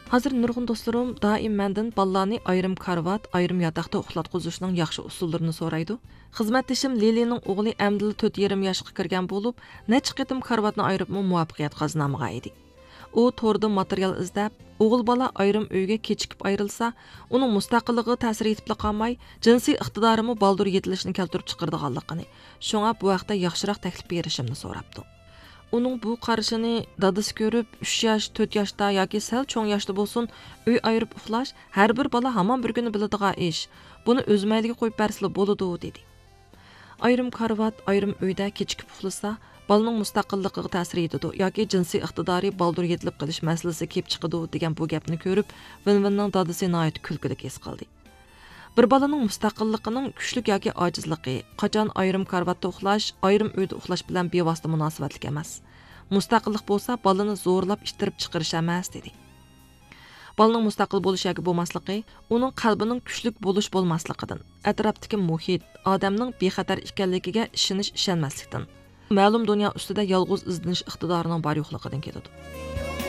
Hozir nurg'un do'stlarim doim mendan ballarni ayrim karvat, ayrim yotoqda uxlatqizishning yaxshi usullarini so'raydi. Xizmatdashim Lilining o'g'li Amdil 4,5 yoshga kirgan bo'lib, necha qitim karvatni ayiribmi muvaffaqiyat qozonamagan edi. U to'rda material izlab, o'g'il bola ayrim uyga kechikib ayrilsa, uning mustaqilligi ta'sir etib qolmay, jinsiy iqtidorimi baldur yetilishini keltirib chiqardiganligini, shunga bu vaqtda yaxshiroq taklif berishimni so'rabdi. Uning bu qarashini dadasi ko'rib 3 yosh, 4 yoshda yoki sal cho'ng yoshda bo'lsin, uy ayirib uxlash har bir bola hamon bir kuni biladigan ish. Buni o'z mayliga qo'yib bersizlar bo'ladi dedi. Ayrim karvat, ayrim uyda kechikib uxlasa, bolaning mustaqilligiga ta'sir etadi yoki jinsiy iqtidori baldur yetilib qolish masalasi kelib chiqadi degan bu gapni ko'rib, Vinvinning dadasi nihoyat kulgulik his qildi. Bir balaning mustaqilligining kuchlik yoki ojizligi qachon ayrim karvatda uxlash, ayrim uyda uxlash bilan bevosita munosabatlik emas. Mustaqillik bo'lsa, balani zo'rlab ishtirib chiqarish emas dedi. Balaning mustaqil bo'lish yoki bo'lmasligi, uning qalbining kuchlik bo'lish bo'lmasligidan, atrofdagi muhit, odamning bexatar ekanligiga ishonish-ishonmaslikdan, ma'lum dunyo ustida yolg'iz izlanish iqtidorining bor yo'qligidan keladi.